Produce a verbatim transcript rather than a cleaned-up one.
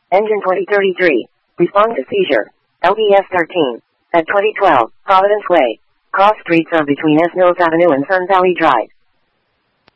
Engine twenty thirty-three. Respond to seizure. L B S thirteen. At twenty twelve, Providence Way. Cross streets are between S. Mills Avenue and Sun Valley Drive.